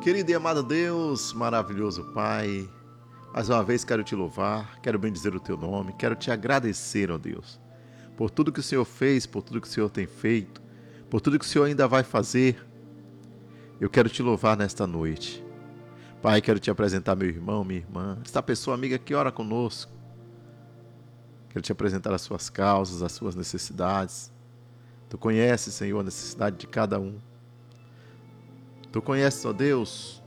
Querido e amado Deus, maravilhoso Pai, mais uma vez quero te louvar, quero bendizer o teu nome, quero te agradecer, ó Deus, por tudo que o Senhor fez, por tudo que o Senhor tem feito, por tudo que o Senhor ainda vai fazer. Eu quero te louvar nesta noite. Pai, quero te apresentar meu irmão, minha irmã, esta pessoa amiga que ora conosco. Quero te apresentar as suas causas, as suas necessidades. Tu conheces, Senhor, a necessidade de cada um. Tu conheces, ó Deus.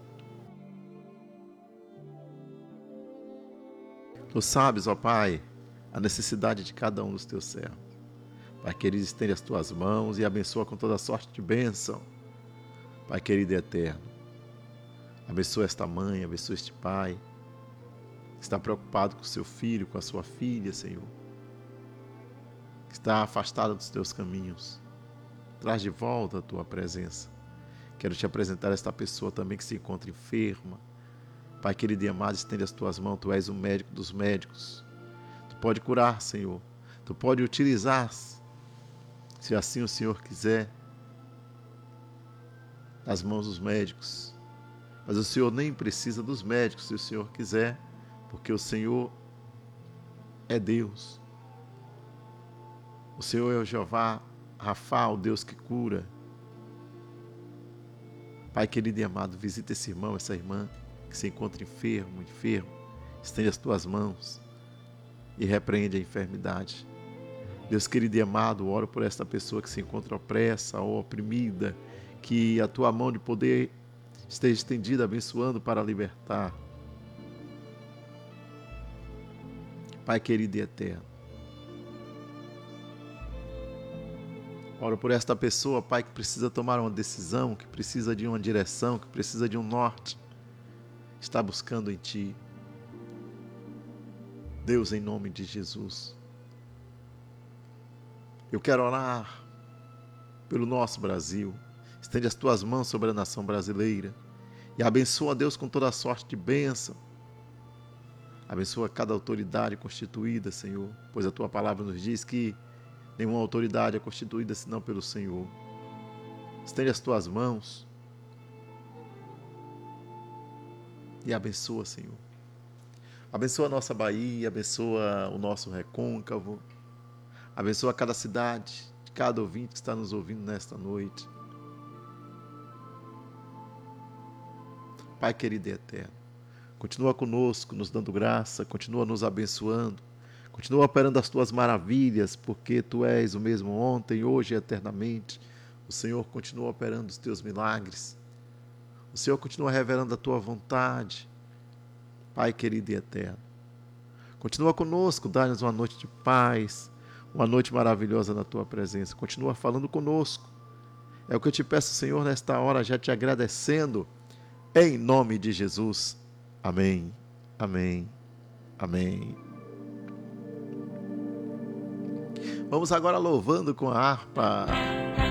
Tu sabes, ó Pai, a necessidade de cada um dos teus servos. Pai querido, estende as tuas mãos e abençoa com toda sorte de bênção. Pai querido e eterno, abençoa esta mãe, abençoa este pai, que está preocupado com o seu filho, com a sua filha, Senhor, que está afastada dos teus caminhos. Traz de volta a tua presença. Quero te apresentar esta pessoa também que se encontra enferma. Pai querido e amado, estende as tuas mãos, tu és o médico dos médicos. Tu pode curar, Senhor. Tu pode utilizar, se assim o Senhor quiser, nas mãos dos médicos. Mas o Senhor nem precisa dos médicos, se o Senhor quiser, porque o Senhor é Deus. O Senhor é o Jeová Rafa, o Deus que cura. Pai querido e amado, visita esse irmão, essa irmã que se encontra enfermo. Estende as tuas mãos e repreende a enfermidade. Deus querido e amado, oro por esta pessoa que se encontra opressa ou oprimida, que a tua mão de poder esteja estendida, abençoando para libertar. Pai querido e eterno, oro por esta pessoa, Pai, que precisa tomar uma decisão, que precisa de uma direção, que precisa de um norte. Está buscando em Ti. Deus, em nome de Jesus, eu quero orar pelo nosso Brasil. Estende as Tuas mãos sobre a nação brasileira e abençoa, Deus, com toda a sorte de bênção. Abençoa cada autoridade constituída, Senhor, pois a Tua palavra nos diz que nenhuma autoridade é constituída senão pelo Senhor. Estende as Tuas mãos e abençoa, Senhor. Abençoa a nossa Bahia, abençoa o nosso recôncavo, abençoa cada cidade, cada ouvinte que está nos ouvindo nesta noite. Pai querido e eterno, continua conosco, nos dando graça, continua nos abençoando, continua operando as Tuas maravilhas, porque Tu és o mesmo ontem, hoje e eternamente. O Senhor continua operando os Teus milagres. O Senhor continua revelando a Tua vontade. Pai querido e eterno, continua conosco, dá-nos uma noite de paz, uma noite maravilhosa na Tua presença. Continua falando conosco. É o que eu te peço, Senhor, nesta hora, já te agradecendo, em nome de Jesus. Amém, amém, amém. Vamos agora louvando com a harpa.